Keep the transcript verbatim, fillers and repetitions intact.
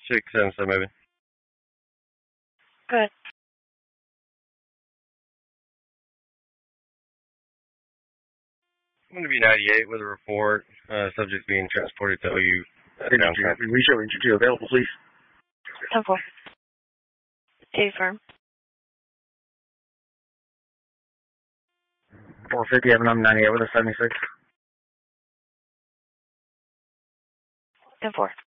six seven seven, maybe. Good. I'm going to be ninety-eight with a report. Uh, subject being transported to O U. We show entry two available, please. ten four. A firm. four fifty, having I'm ninety-eight with a seventy-six. ten four.